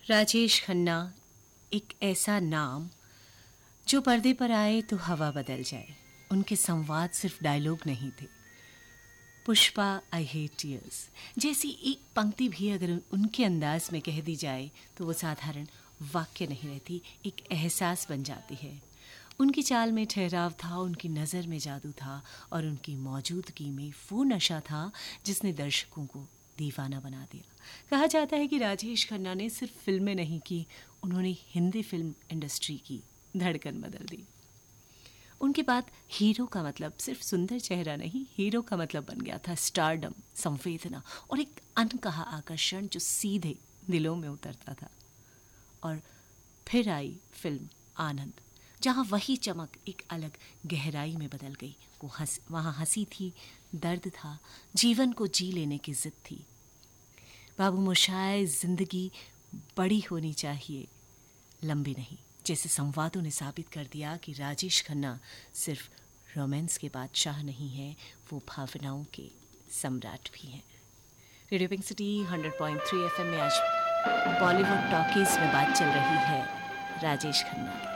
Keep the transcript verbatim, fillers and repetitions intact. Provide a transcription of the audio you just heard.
राजेश खन्ना एक ऐसा नाम जो पर्दे पर आए तो हवा बदल जाए। उनके संवाद सिर्फ डायलॉग नहीं थे। पुष्पा आई हेट टीयर्स जैसी एक पंक्ति भी अगर उनके अंदाज में कह दी जाए तो वो साधारण वाक्य नहीं रहती, एक एहसास बन जाती है। उनकी चाल में ठहराव था, उनकी नज़र में जादू था और उनकी मौजूदगी में वो नशा था जिसने दर्शकों को दीवाना बना दिया। कहा जाता है कि राजेश खन्ना ने सिर्फ फिल्में नहीं की, उन्होंने हिंदी फिल्म इंडस्ट्री की धड़कन बदल दी। उनके बाद हीरो का मतलब सिर्फ सुंदर चेहरा नहीं, हीरो का मतलब बन गया था स्टारडम, संवेदना और एक अनकहा आकर्षण जो सीधे दिलों में उतरता था। और फिर आई फिल्म आनंद, जहाँ वही चमक एक अलग गहराई में बदल गई। वो हंस वहाँ हंसी थी, दर्द था, जीवन को जी लेने की जिद थी। बाबू मोशाय जिंदगी बड़ी होनी चाहिए, लंबी नहीं, जैसे संवादों ने साबित कर दिया कि राजेश खन्ना सिर्फ रोमांस के बादशाह नहीं है, वो भावनाओं के सम्राट भी हैं। Radio pink city hundred point three F M में आज बॉलीवुड टॉकीज में बात चल रही है राजेश खन्ना की।